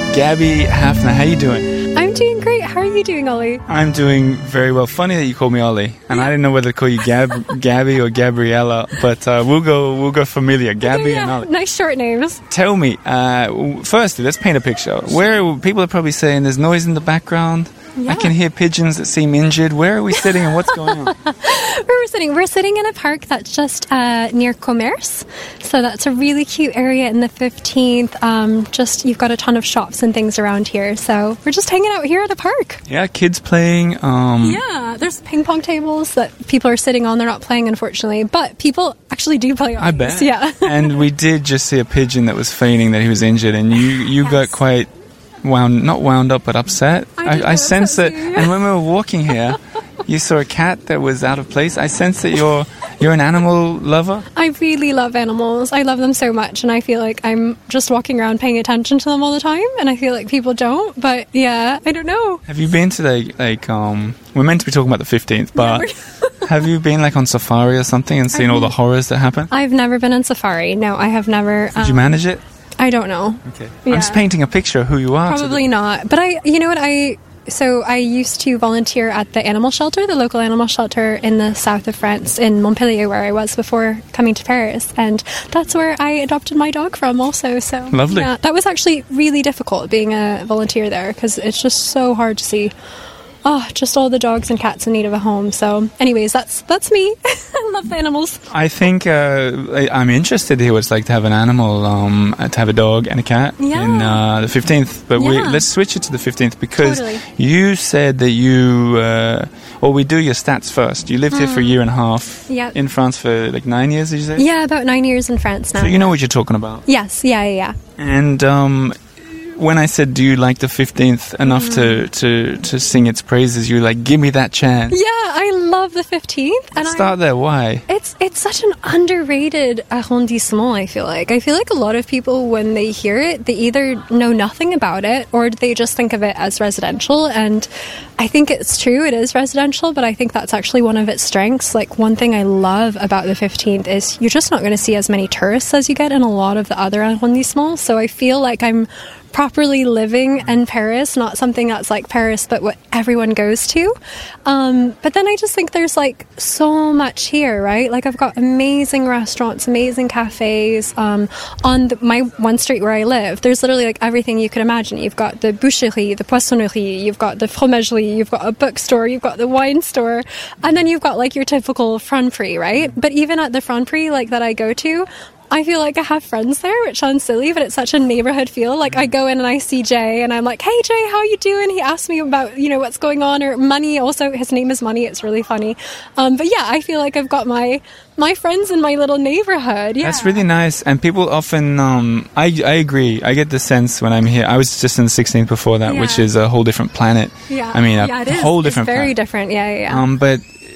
Gabby Hafner. How you doing? I'm doing great. How are you doing, Ollie? I'm doing very well. Funny that you called me Ollie, and I didn't know whether to call you Gabby or Gabriella, but we'll go familiar. Gabby and Ollie. Nice short names. Tell me, firstly, let's paint a picture. Where people are probably saying there's noise in the background. Yeah. I can hear pigeons that seem injured. Where are we sitting and what's going on? We're sitting in a park that's just near Commerce. So that's a really cute area in the 15th. You've got a ton of shops and things around here. So we're just hanging out here at the park. Yeah, kids playing. Yeah, there's ping pong tables that people are sitting on. They're not playing, unfortunately. But people actually do play on I these. bet. Yeah. And we did just see a pigeon that was feigning that he was injured. And you Yes. got quite... not wound up, but upset. I sense that, and when we were walking here, you saw a cat that was out of place. I sense that you're an animal lover. I really love animals. I love them so much, and I feel like I'm just walking around paying attention to them all the time, and I feel like people don't, but yeah, I don't know. Have you been to we're meant to be talking about the 15th, but have you been on safari or something and seen all the horrors that happen? I've never been on safari. No, I have never. Did you manage it? I don't know. Okay. Yeah. I'm just painting a picture of who you are. Probably not. But I used to volunteer at the animal shelter, the local animal shelter in the south of France, in Montpellier, where I was before coming to Paris. And that's where I adopted my dog from also. So lovely. Yeah, that was actually really difficult being a volunteer there because it's just so hard to see. Oh, just all the dogs and cats in need of a home. So, anyways, that's me. I love the animals. I think I'm interested to hear what it's like to have an animal, to have a dog and a cat in the 15th. But let's switch it to the 15th because you said that we do your stats first. You lived here for a year and a half in France for 9 years, did you say? Yeah, about 9 years in France now. So you know what you're talking about? Yes, yeah. And when I said, do you like the 15th enough to sing its praises, you were like, give me that chance. Yeah, I love the 15th. And Start there, why? It's such an underrated arrondissement, I feel like. I feel like a lot of people, when they hear it, they either know nothing about it or they just think of it as residential. And I think it's true, it is residential, but I think that's actually one of its strengths. One thing I love about the 15th is you're just not going to see as many tourists as you get in a lot of the other arrondissements. So I feel like I'm properly living in Paris, not something that's like Paris but what everyone goes to, but then I just think there's so much here, right? I've got amazing restaurants, amazing cafes on my one street where I live. There's literally everything you could imagine. You've got the boucherie, the poissonnerie, you've got the fromagerie, you've got a bookstore, you've got the wine store, and then you've got your typical Franprix, right? But even at the Franprix that I go to, I feel like I have friends there, which sounds silly, but it's such a neighborhood feel. I go in and I see Jay, and I'm like, hey, Jay, how you doing? He asks me about, what's going on, or Money. Also, his name is Money. It's really funny. But yeah, I feel like I've got my friends in my little neighborhood. Yeah. That's really nice. And people often, I agree. I get the sense when I'm here. I was just in the 16th before that, which is a whole different planet. Yeah. I mean, it a is. whole different planet. It's very different. Yeah. But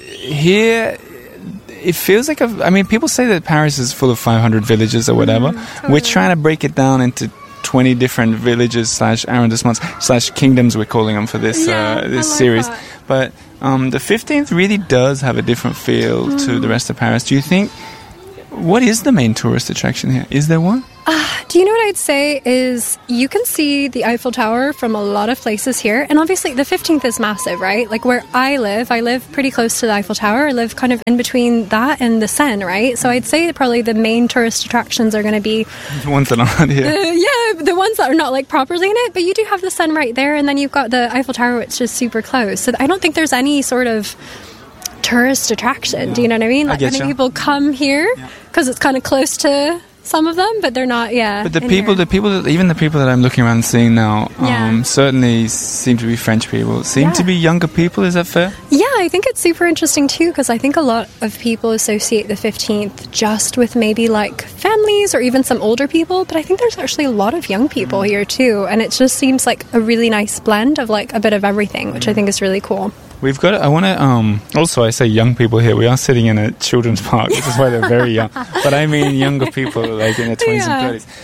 here, it feels like people say that Paris is full of 500 villages or whatever. Totally. We're trying to break it down into 20 different villages / arrondissements / kingdoms, we're calling them for this series. That. But the 15th really does have a different feel to the rest of Paris. Do you think, what is the main tourist attraction here? Is there one? Do you know what I'd say is you can see the Eiffel Tower from a lot of places here, and obviously the 15th is massive, right? Where I live pretty close to the Eiffel Tower. I live kind of in between that and the Seine, right? So I'd say probably the main tourist attractions are going to be the ones that aren't here. The ones that are not properly in it, but you do have the Seine right there, and then you've got the Eiffel Tower, which is super close. So I don't think there's any sort of tourist attraction. Do you know what I mean? Many people come here because it's kind of close to some of them, but they're not. But the people that I'm looking around and seeing now, certainly seem to be French people. Seem to be younger people. Is that fair? Yeah, I think it's super interesting too, because I think a lot of people associate the 15th just with maybe families or even some older people, but I think there's actually a lot of young people here too, and it just seems like a really nice blend of a bit of everything, which I think is really cool. We've got, I want to, also I say young people here, we are sitting in a children's park, which is why they're very young, but I mean younger people in their 20s and 30s.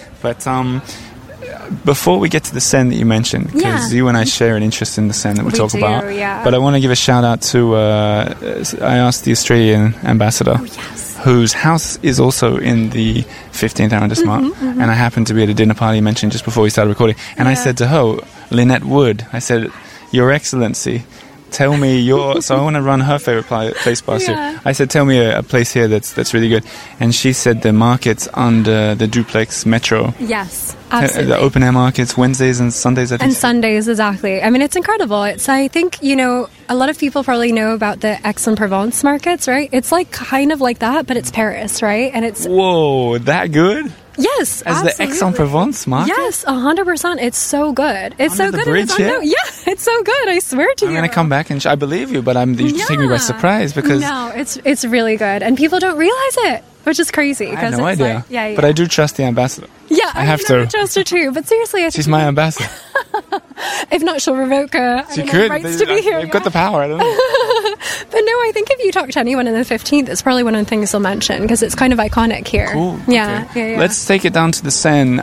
But before we get to the Seine that you mentioned, because you and I share an interest in the Seine that we'll talk about, but I want to give a shout out to, I asked the Australian ambassador. Oh, yes. whose house is also in the 15th arrondissement, and I happened to be at a dinner party mentioned just before we started recording, and I said to her, Lynette Wood, I said, Your Excellency, tell me so I want to run her favorite place past you. I said, tell me a place here that's really good. And she said the markets under the Duplex Metro. Yes, absolutely. The open air markets, Wednesdays and Sundays, I think. And Sundays, exactly. I mean, it's incredible. I think, a lot of people probably know about the Aix-en-Provence markets, right? It's like kind of like that, but it's Paris, right? And it's... Whoa, that good? Yes, as absolutely. The Aix-en-Provence market? Yes, 100%. It's so good. It's under so good. Bridge, it's so good. I swear to you. I'm going to come back and I believe you, but you just take me by surprise because... No, it's really good. And people don't realize it, which is crazy. I have no idea. But I do trust the ambassador. Yeah, I have to. I trust her too. But seriously, I think she's my ambassador. If not, she'll revoke her. She could. Rights to be here. They've got the power. I don't know. But no, I think if you talk to anyone in the 15th, it's probably one of the things they'll mention because it's kind of iconic here. Cool. Yeah, okay. Let's take it down to the Seine.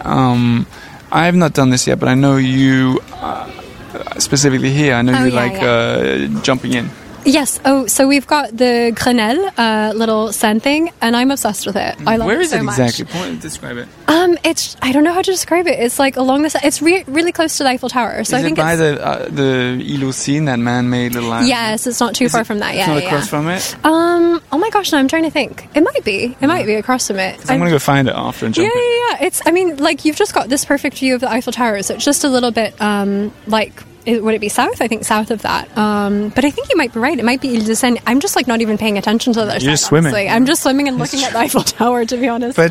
I have not done this yet, but I know you specifically here. I know you jumping in. Yes. Oh, so we've got the Grenelle little Seine thing, and I'm obsessed with it. I love Where it is so it much. exactly? Describe it. I don't know how to describe it. It's like along the. It's really close to the Eiffel Tower. So is I think it by the Île aux Cygnes, that man-made little island? Yes, it's not too far from that. It's not across from it. Oh my gosh! No, I'm trying to think. It might be. It might be across from it. I'm gonna go find it after and jump in. Yeah. It's. I mean, like you've just got this perfect view of the Eiffel Tower, so it's just a little bit would it be south? I think south of that. But I think you might be right. It might be Ile de Seine. I'm just not even paying attention to the other side. You're just swimming. Honestly. I'm just swimming and looking at the Eiffel Tower, to be honest. But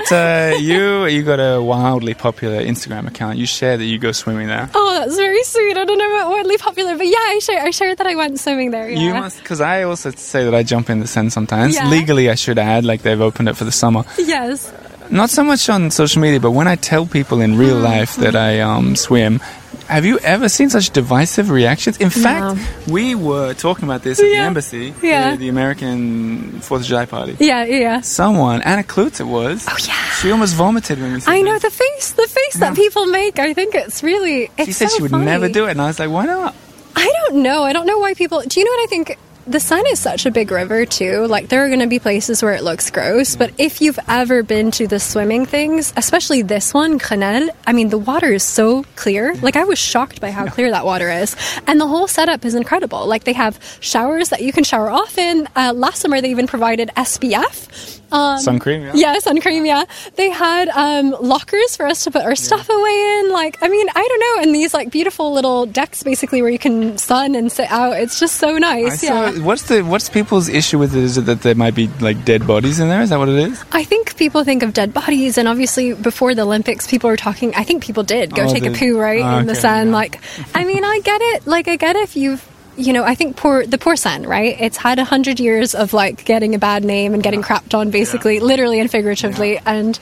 you got a wildly popular Instagram account. You share that you go swimming there. Oh, that's very sweet. I don't know about wildly popular, but yeah, I shared that I went swimming there. Yeah. You must, because I also say that I jump in the Seine sometimes. Yeah. Legally, I should add, like they've opened it for the summer. Yes. Not so much on social media, but when I tell people in real life that I swim, have you ever seen such divisive reactions? In fact, we were talking about this at the embassy, the American 4th of July party. Yeah. Someone, Anna Klutz it was. Oh, yeah. She almost vomited when we said I know, the face that people make. I think it's really, she said so she would funny. never do it, and I was like, why not? I don't know. I don't know why people... Do you know what I think? The Seine is such a big river, too. Like, there are going to be places where it looks gross, but if you've ever been to the swimming things, especially this one, Grenelle, I mean, the water is so clear. Like, I was shocked by how clear that water is. And the whole setup is incredible. Like, they have showers that you can shower off in. Last summer, they even provided SPF. Sun cream, yeah. Yeah, sun cream, yeah. They had lockers for us to put our stuff away in. Like, I mean, I don't know. And these, like, beautiful little decks, basically, where you can sun and sit out. It's just so nice, What's people's issue with it? Is it that there might be, like, dead bodies in there? Is that what it is? I think people think of dead bodies, and obviously, before the Olympics, people were talking... I think people did go take a poo, right, in the Seine. Yeah. Like, I mean, I get it. Like, I get if you've... I think the poor Seine, right? It's had 100 years of, like, getting a bad name and getting crapped on, basically, literally and figuratively. Yeah. And,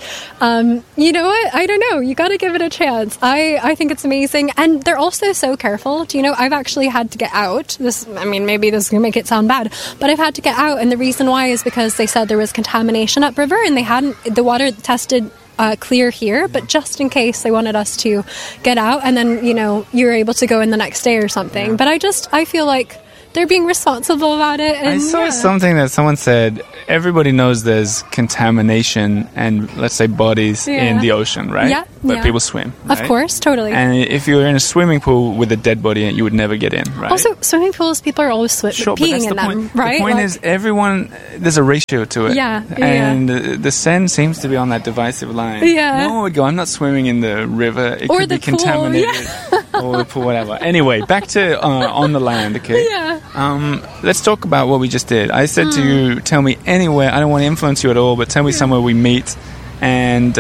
you know what? I don't know. You got to give it a chance. I think it's amazing. And they're also so careful. Do you know, I've actually had to get out. Maybe this is going to make it sound bad, but I've had to get out. And the reason why is because they said there was contamination upriver and the water tested clear here, but just in case they wanted us to get out, and then you're able to go in the next day or something. But I feel like they're being responsible about it. And I saw something that someone said, everybody knows there's contamination and, let's say, bodies in the ocean, right? Yeah. But people swim, right? Of course, totally. And if you were in a swimming pool with a dead body in it, you would never get in, right? Also, swimming pools, people are always peeing in them, right? The point is, there's a ratio to it. Yeah. And the Seine seems to be on that divisive line. Yeah. No one would go, I'm not swimming in the river. It could be contaminated. Or the pool, whatever. Anyway, back to on the land, okay? Yeah. Let's talk about what we just did. I said to you, tell me anywhere. I don't want to influence you at all, but tell me somewhere we meet. And,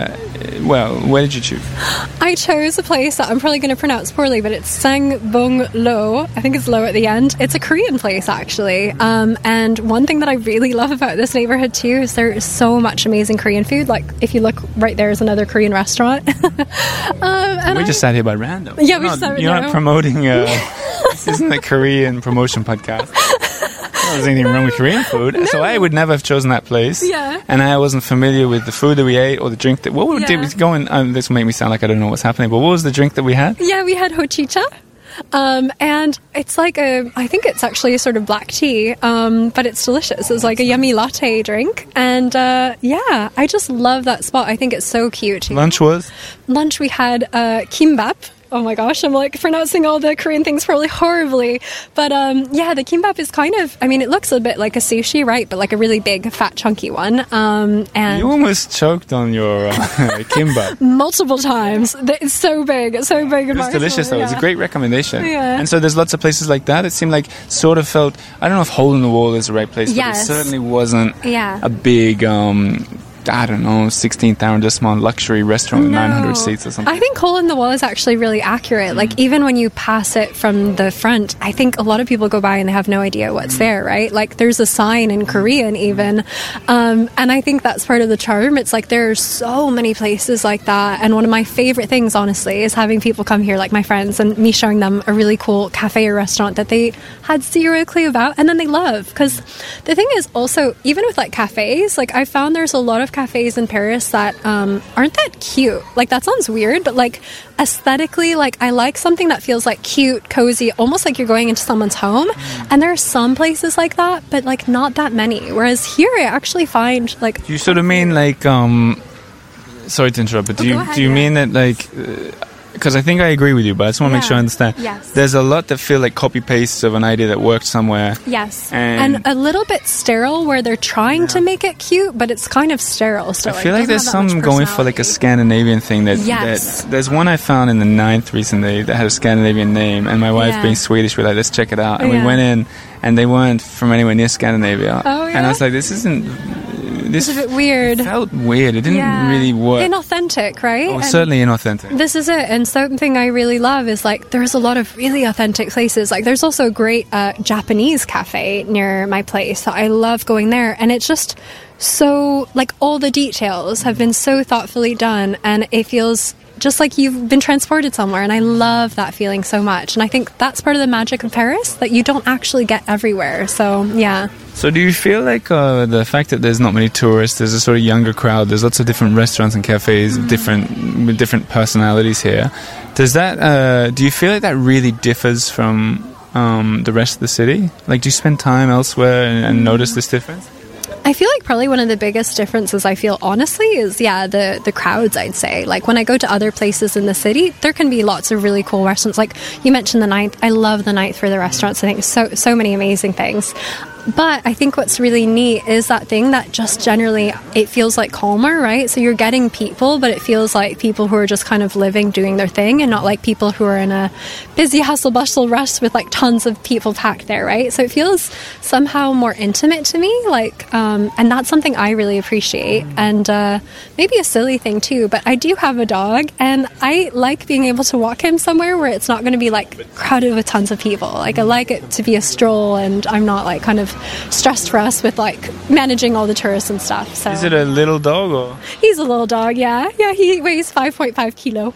where did you choose? I chose a place that I'm probably going to pronounce poorly, but it's Sangbong-lo. I think it's low at the end. It's a Korean place, actually. And one thing that I really love about this neighborhood, too, is there is so much amazing Korean food. Like, if you look right there is another Korean restaurant. And we just sat here by random. Yeah, we just sat here. You're not promoting... This isn't a Korean promotion podcast. There's anything wrong with Korean food. No. So I would never have chosen that place. Yeah. And I wasn't familiar with the food that we ate or the drink did we go in? This will make me sound like I don't know what's happening, but what was the drink that we had? Yeah, we had hojicha. And it's like I think it's actually a sort of black tea, but it's delicious. It's like a yummy latte drink. And yeah, I just love that spot. I think it's so cute. Lunch we had kimbap. Oh my gosh, I'm like pronouncing all the Korean things probably horribly. But yeah, the kimbap is kind of, I mean, it looks a bit like a sushi, right? But like a really big, fat, chunky one. And you almost choked on your kimbap. Multiple times. It's so big. It's so big. It's delicious, though. Yeah. It's a great recommendation. Yeah. And so there's lots of places like that. It seemed like sort of felt, I don't know if Hole in the Wall is the right place, but it certainly wasn't a big... I don't know, 16th arrondissement luxury restaurant with 900 seats or something. I think Hole in the Wall is actually really accurate. Like, even when you pass it from the front, I think a lot of people go by and they have no idea what's there, right? Like, there's a sign in Korean even. And I think that's part of the charm. It's like there's so many places like that. And one of my favorite things, honestly, is having people come here, like my friends, and me showing them a really cool cafe or restaurant that they had zero clue about and then they love. Because the thing is also, even with like cafes, like I found there's a lot of cafes in Paris that aren't that cute. Like, that sounds weird, but like aesthetically, like I like something that feels like cute, cozy, almost like you're going into someone's home. And there are some places like that, but like not that many. Whereas here I actually find like... Do you sort of mean like sorry to interrupt, but do you mean that like... because I think I agree with you, but I just want to make sure I understand. Yes. There's a lot that feel like copy-pastes of an idea that worked somewhere. Yes. And a little bit sterile where they're trying to make it cute, but it's kind of sterile. So I feel like there's some going for like a Scandinavian thing. That there's one I found in the 9th recently that had a Scandinavian name, and my wife being Swedish, we're like, let's check it out. And we went in, and they weren't from anywhere near Scandinavia. Oh, yeah? And I was like, this isn't... It's a bit weird. It felt weird. It didn't really work. Inauthentic, right? Oh, certainly inauthentic. This is it. And something I really love is like there's a lot of really authentic places. Like there's also a great Japanese cafe near my place. So I love going there. And it's just so, like, all the details have been so thoughtfully done. And it feels just like you've been transported somewhere. And I love that feeling so much. And I think that's part of the magic of Paris that you don't actually get everywhere. So, yeah. So do you feel like the fact that there's not many tourists, there's a sort of younger crowd, there's lots of different restaurants and cafes with different personalities here, does that do you feel like that really differs from the rest of the city? Like, do you spend time elsewhere and notice this difference? I feel like probably one of the biggest differences I feel, honestly, is, the crowds, I'd say. Like, when I go to other places in the city, there can be lots of really cool restaurants. Like, you mentioned the 9th. I love the 9th for the restaurants. I think so many amazing things. But I think what's really neat is that thing that just generally, it feels like calmer, right? So you're getting people, but it feels like people who are just kind of living, doing their thing, and not like people who are in a busy hustle bustle rush with like tons of people packed there, right? So it feels somehow more intimate to me, like, and that's something I really appreciate. And maybe a silly thing too, but I do have a dog, and I like being able to walk him somewhere where it's not going to be like crowded with tons of people. Like, I like it to be a stroll, and I'm not like kind of stressed for us with like managing all the tourists and stuff. So is it a little dog or? He's a little dog, yeah. He weighs 5.5 kilo.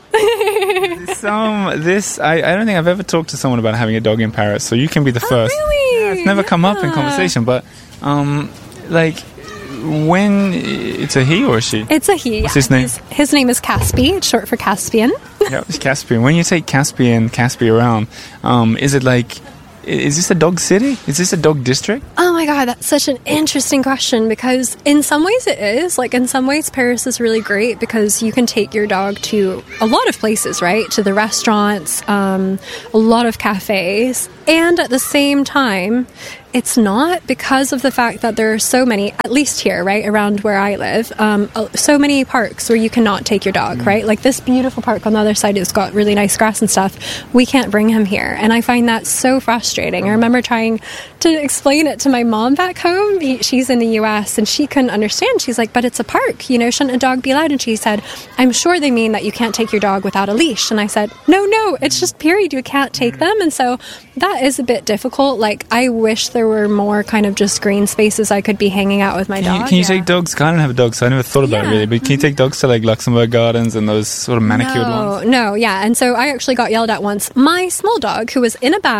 I don't think I've ever talked to someone about having a dog in Paris, so you can be the first. Really? Yeah, it's never come up in conversation, but like, when it's a he or a she? It's a he. What's his name? His name is Caspi. It's short for Caspian. Yeah, it's Caspian. When you take Caspi around, is it like, is this a dog city? Is this a dog district? Oh my god, that's such an interesting question, because in some ways it is. Like, in some ways Paris is really great because you can take your dog to a lot of places, right? To the restaurants, a lot of cafes. And at the same time, it's not, because of the fact that there are so many, at least here, right, around where I live, so many parks where you cannot take your dog, right? Like, this beautiful park on the other side has got really nice grass and stuff. We can't bring him here. And I find that so frustrating. I remember trying to explain it to my mom back home. She's in the US, and she couldn't understand. She's like, but it's a park, shouldn't a dog be allowed? And she said, I'm sure they mean that you can't take your dog without a leash. And I said, no, it's just period. You can't take them. And so that is a bit difficult. Like, I wish there were more kind of just green spaces I could be hanging out with my dog. Can you take dogs? I don't have a dog, so I never thought about it really. But can you take dogs to like Luxembourg Gardens and those sort of manicured ones? No, yeah. And so I actually got yelled at once. My small dog, who was in a bag,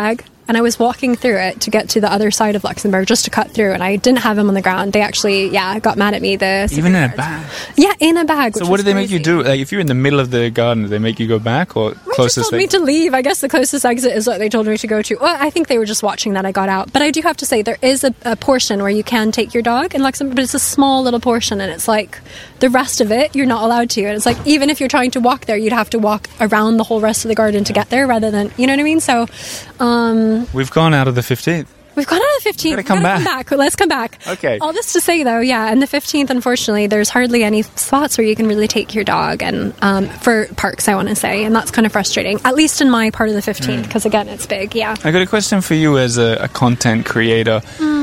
and I was walking through it to get to the other side of Luxembourg just to cut through, and I didn't have him on the ground. They actually, got mad at me. Even in a bag? Yeah, in a bag. So what did they make you do? Like, if you're in the middle of the garden, did they make you go back, or closest? They just told me to leave. I guess the closest exit is what they told me to go to. Well, I think they were just watching that I got out. But I do have to say, there is a portion where you can take your dog in Luxembourg, but it's a small little portion, and it's like the rest of it, you're not allowed to. And it's like, even if you're trying to walk there, you'd have to walk around the whole rest of the garden to get there, rather than, you know what I mean? So, we've gone out of the 15th. We've gone out of the 15th. We've got to come back. Let's come back. Okay. All this to say, though, and the 15th, unfortunately, there's hardly any spots where you can really take your dog, and for parks, I want to say, and that's kind of frustrating, at least in my part of the 15th, because, again, it's big, I got a question for you as a content creator.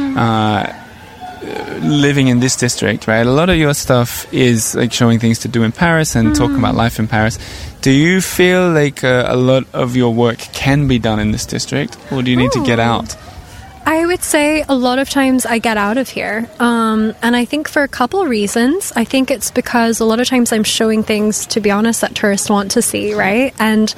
Living in this district, right? A lot of your stuff is like showing things to do in Paris and talking about life in Paris. Do you feel like a lot of your work can be done in this district, or do you need to get out? I would say a lot of times I get out of here, and I think for a couple reasons. I think it's because a lot of times I'm showing things, to be honest, that tourists want to see, right? And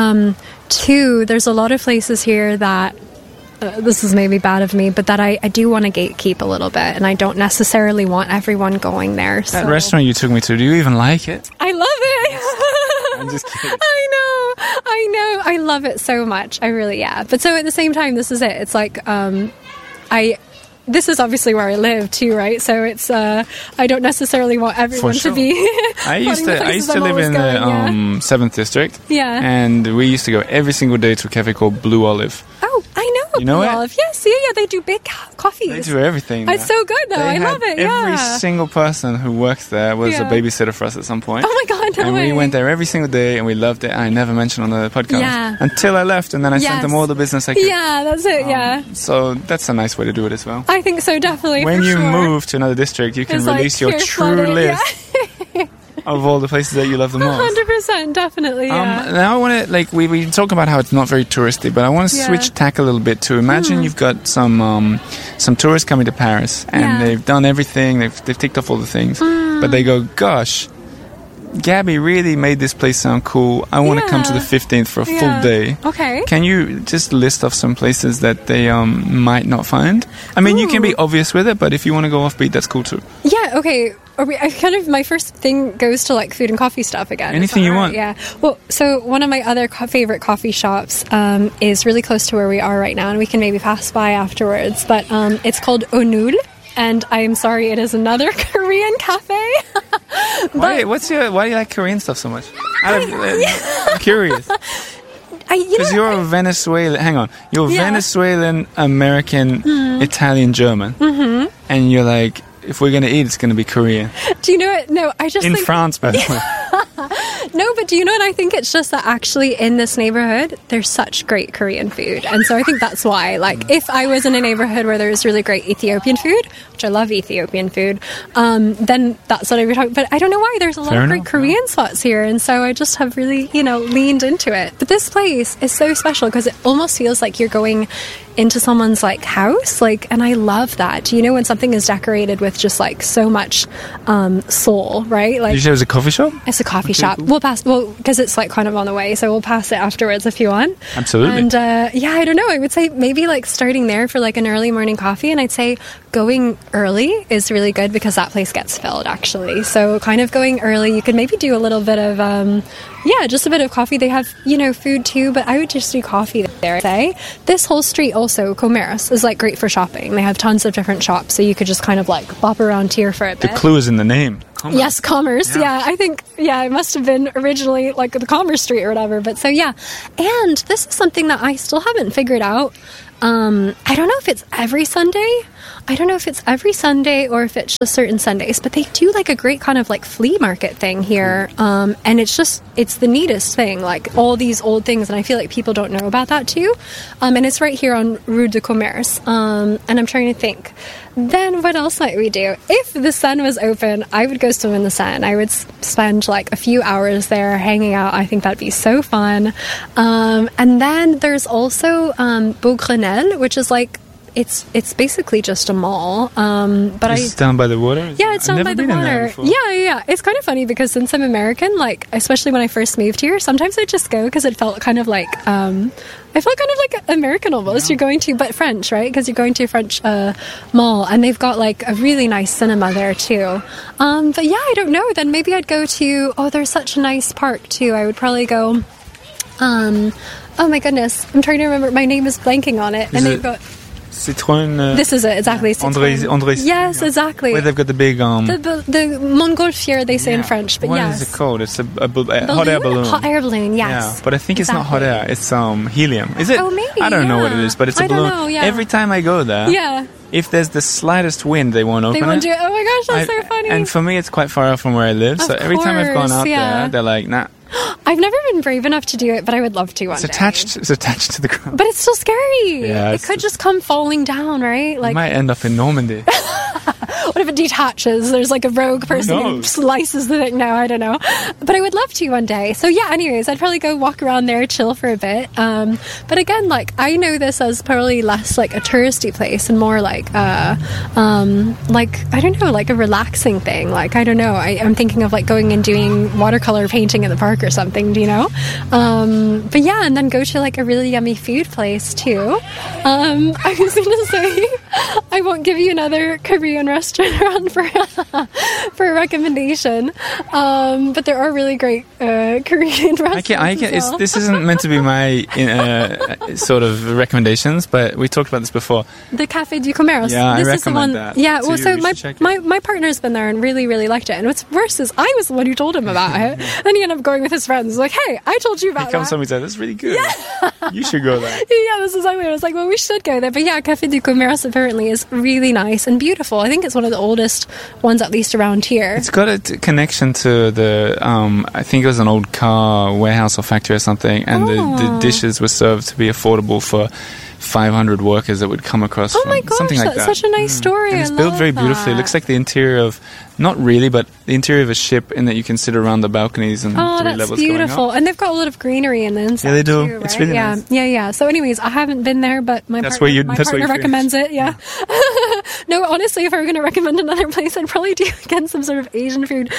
two, there's a lot of places here that this is maybe bad of me, but that I do want to gatekeep a little bit, and I don't necessarily want everyone going there. That restaurant you took me to, do you even like it? I love it. I'm just kidding. I know. I love it so much. I really, But so at the same time, this is it. It's like, this is obviously where I live too, right? So it's, I don't necessarily want everyone to be. I used to live in the 7th district. Yeah. And we used to go every single day to a cafe called Blue Olive. Oh, I know. You know Blue it? Olive. Yes, they do big coffees. They do everything. It's so good, though. I love it. Every single person who works there was a babysitter for us at some point. Oh my God, no way. We went there every single day, and we loved it. I never mentioned on the podcast until I left, and then I sent them all the business I could. Yeah, that's it. So that's a nice way to do it as well. I think so, definitely. When you move to another district, you can release your true list. Of all the places that you love the most. 100%, definitely, now I want to, we talk about how it's not very touristy, but I want to switch tack a little bit to imagine you've got some tourists coming to Paris, and they've done everything, they've ticked off all the things, but they go, gosh, Gabby really made this place sound cool. I want to come to the 15th for a full day. Okay. Can you just list off some places that they might not find? I mean, you can be obvious with it, but if you want to go offbeat, that's cool too. Yeah, okay. My first thing goes to like food and coffee stuff again. Anything you want. Yeah. Well, so one of my other favorite coffee shops is really close to where we are right now, and we can maybe pass by afterwards. But it's called Onul, and I'm sorry, it is another Korean cafe. Why do you like Korean stuff so much? I'm curious. Because you're a Venezuelan. Hang on, you're Venezuelan, American, Italian, German, and you're like, if we're going to eat, it's going to be Korean. Do you know what? No, I just think... France, by the way. No, but do you know what? I think it's just that actually in this neighborhood, there's such great Korean food. And so I think that's why. Like, if I was in a neighborhood where there was really great Ethiopian food, which I love Ethiopian food, then that's what I would talk about. But I don't know why. There's a lot of great Korean spots here. And so I just have really, leaned into it. But this place is so special because it almost feels like you're going into someone's like house, and I love that. When something is decorated with just like so much soul, right? Like, did you say it was a coffee shop? It's a coffee shop. We'll pass, because it's like kind of on the way, so we'll pass it afterwards if you want. Absolutely. And I don't know, I would say maybe like starting there for like an early morning coffee, and I'd say going early is really good because that place gets filled actually. So kind of going early, you could maybe do a little bit of just a bit of coffee. They have food too, but I would just do coffee there. I'd say this whole street also, Commerce, is like great for shopping. They have tons of different shops, so you could just kind of like bop around here for a bit. The clue is in the name. Commerce. Yes, Commerce. Yeah, I think, it must have been originally like the Commerce Street or whatever. But so, and this is something that I still haven't figured out. I don't know if it's every Sunday. I don't know if it's every Sunday or if it's just certain Sundays, but they do like a great kind of like flea market thing here. And it's the neatest thing, like all these old things. And I feel like people don't know about that too. And it's right here on Rue de Commerce. And I'm trying to think. Then what else might we do? If the sun was open, I would go swim in the sun. I would spend like a few hours there hanging out. I think that'd be so fun. And then there's also Beaugrenelle, which is like it's basically just a mall. But it's down by the water? Yeah, it's down by the water. Yeah. It's kind of funny because since I'm American, like, especially when I first moved here, sometimes I just go because it felt kind of like, I felt kind of like American almost. You're going to, but French, right? Because you're going to a French mall, and they've got like a really nice cinema there too. But yeah, I don't know. Then maybe I'd go to, there's such a nice park too. I would probably go, oh my goodness, I'm trying to remember. My name is blanking on it. And they've got... Citroën. This is it, exactly. André. Yes, exactly. Where they've got the big... the Montgolfier, they say in French, but what yes. What is it called? It's a hot air balloon. Hot air balloon, yes. Yeah, but I think it's not hot air. It's helium. Is it? Oh, maybe, I don't know what it is, but it's a balloon. I don't know, yeah. Every time I go there, if there's the slightest wind, they won't open it. They won't do it. Oh my gosh, that's so funny. And for me, it's quite far off from where I live, so every time I've gone out there, they're like, nah. I've never been brave enough to do it, but I would love to one day. It's attached to the ground. But it's still scary. Yeah, it could just come falling down, right? Like, it might end up in Normandy. What if it detaches? There's like a rogue person who slices the thing. No, I don't know. But I would love to one day. So yeah, anyways, I'd probably go walk around there, chill for a bit. But again, like, I know this as probably less like a touristy place and more like I don't know, like a relaxing thing. Like, I don't know. I'm thinking of like going and doing watercolor painting in the park or something, do you know? But yeah, and then go to like a really yummy food place too. I was gonna say I won't give you another Korean restaurant for a recommendation, but there are really great Korean restaurants. This isn't meant to be my sort of recommendations, but we talked about this before. The Café du Commerce. Yeah, I recommend that. Yeah, well, so my partner's been there and really, really liked it. And what's worse is I was the one who told him about it. Then he ended up going with his friends. Like, hey, I told you about that. He comes to me and says, "That's really good. Yeah. You should go there." Yeah, that's exactly what I was like. Well, we should go there. But yeah, Café du Commerce apparently is really nice and beautiful. I think it's one of the oldest ones, at least around here. It's got a connection to the, I think it was an old car warehouse or factory or something, and the dishes were served to be affordable for 500 workers that would come across. Oh my gosh, something like that's that. Such a nice story. And it's built very beautifully. It looks like the interior of, not really, but the interior of a ship, in that you can sit around the balconies and 3 levels that's beautiful. Going up. And they've got a lot of greenery in the inside. Yeah, they do. Too, right? It's really nice. Yeah. So anyways, I haven't been there, but my partner recommends it. Yeah. No, honestly, if I were going to recommend another place, I'd probably do, again, some sort of Asian food.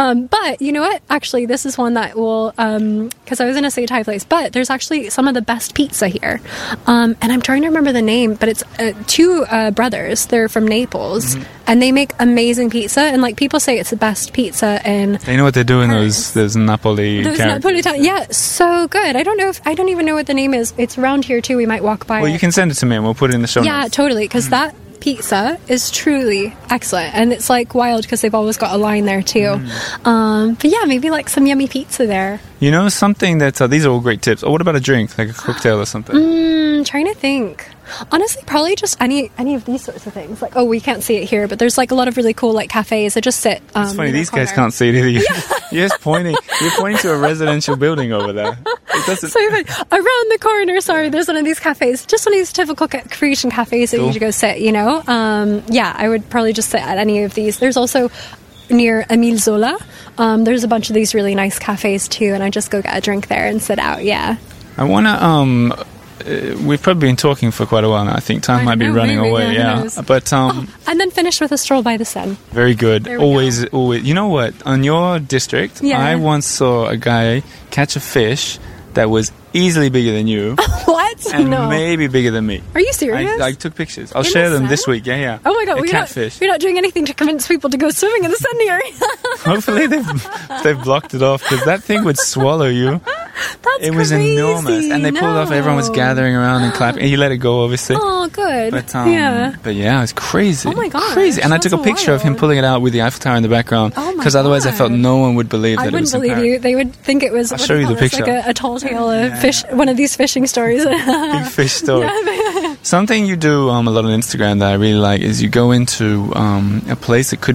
But you know what? Actually, this is one that will, because I was going to say Thai place, but there's actually some of the best pizza here. And I'm trying to remember the name, but it's 2 brothers. They're from Naples, and they make amazing pizza. And like, people say it's the best pizza in They know what they're doing, those Napoli characters. Napolitan. Yeah, so good. I don't even know what the name is. It's around here too. We might walk by. Well, you can send it to me and we'll put it in the show notes. Yeah, totally, because that pizza is truly excellent, and it's like wild because they've always got a line there too. But yeah, maybe like some yummy pizza there. You know, something that these are all great tips. Or what about a drink, like a cocktail or something? Trying to think. Honestly, probably just any of these sorts of things. Like, we can't see it here, but there's like a lot of really cool like cafes that just sit. It's funny, these guys can't see it either. You're just pointing. You're pointing to a residential building over there. It doesn't. So around the corner, there's one of these cafes. Just one of these typical Croatian cafes that you should go sit. You know, yeah, I would probably just sit at any of these. There's also near Emile Zola. There's a bunch of these really nice cafes too, and I just go get a drink there and sit out. Yeah. I wanna we've probably been talking for quite a while now. I think time might be running away. Yeah. But and then finish with a stroll by the Seine. Very good. Always. You know what? On your district, I once saw a guy catch a fish that was easily bigger than you. What? And maybe bigger than me. Are you serious? I took pictures. I'll share them this week. Yeah. Oh my god, we're not doing anything to convince people to go swimming in the Seine area. Hopefully they've blocked it off, because that thing would swallow you. It was crazy. Enormous, and they pulled it off. Everyone was gathering around and clapping. And he let it go, obviously. Oh, good. But yeah, it's crazy. Oh my god, crazy! And I took a picture of him pulling it out with the Eiffel Tower in the background. Oh my because otherwise, I felt no one would believe that it was. I wouldn't believe you. They would think it was. I'll show you the picture. Like a tall tale of fish. One of these fishing stories. Big fish story. Something you do a lot on Instagram that I really like is you go into a place that could